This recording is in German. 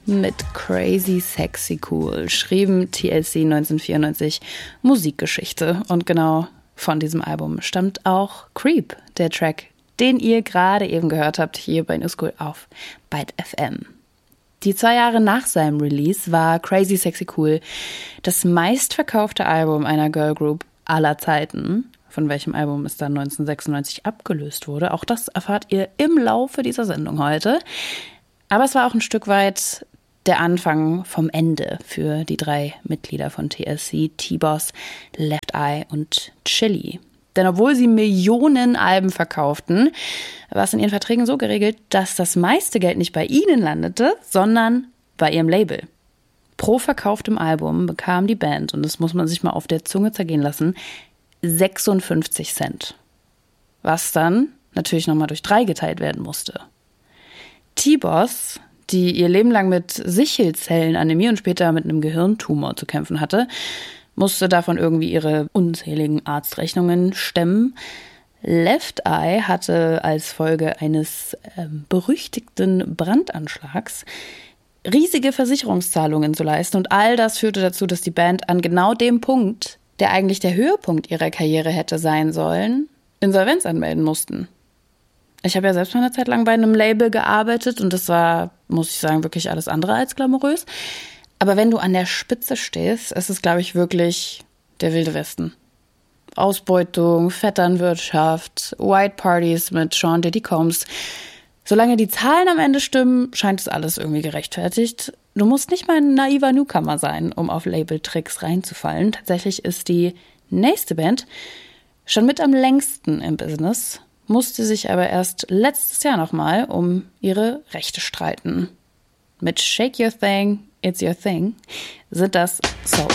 Mit Crazy Sexy Cool schrieben TLC 1994 Musikgeschichte. Und genau von diesem Album stammt auch Creep, der Track, den ihr gerade eben gehört habt, hier bei New School auf Byte FM. Die 2 Jahre nach seinem Release war Crazy Sexy Cool das meistverkaufte Album einer Girlgroup aller Zeiten, von welchem Album es dann 1996 abgelöst wurde. Auch das erfahrt ihr im Laufe dieser Sendung heute. Aber es war auch ein Stück weit der Anfang vom Ende für die 3 Mitglieder von TLC, T-Boz, Left Eye und Chili. Denn obwohl sie Millionen Alben verkauften, war es in ihren Verträgen so geregelt, dass das meiste Geld nicht bei ihnen landete, sondern bei ihrem Label. Pro verkauftem Album bekam die Band, und das muss man sich mal auf der Zunge zergehen lassen, 56 Cent. Was dann natürlich nochmal durch 3 geteilt werden musste. T-Boz, die ihr Leben lang mit Sichelzellenanämie und später mit einem Gehirntumor zu kämpfen hatte, musste davon irgendwie ihre unzähligen Arztrechnungen stemmen. Left Eye hatte als Folge eines berüchtigten Brandanschlags riesige Versicherungszahlungen zu leisten, und all das führte dazu, dass die Band an genau dem Punkt, der eigentlich der Höhepunkt ihrer Karriere hätte sein sollen, Insolvenz anmelden mussten. Ich habe ja selbst mal eine Zeit lang bei einem Label gearbeitet und das war, muss ich sagen, wirklich alles andere als glamourös. Aber wenn du an der Spitze stehst, ist es, glaube ich, wirklich der wilde Westen. Ausbeutung, Vetternwirtschaft, White Parties mit Sean Diddy Combs. Solange die Zahlen am Ende stimmen, scheint es alles irgendwie gerechtfertigt. Du musst nicht mal ein naiver Newcomer sein, um auf Labeltricks reinzufallen. Tatsächlich ist die nächste Band schon mit am längsten im Business, musste sich aber erst letztes Jahr nochmal um ihre Rechte streiten. Mit Shake Your Thing, It's Your Thing sind das Soul